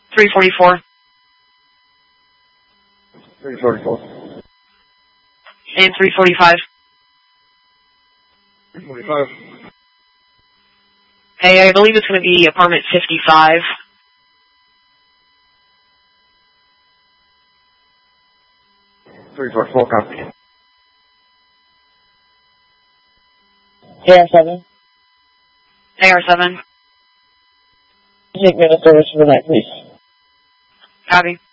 344. 344. And 345. 345. Hey, I believe it's going to be apartment 55. 344, copy. AR7. AR7. Take me to service for the night, please. Copy.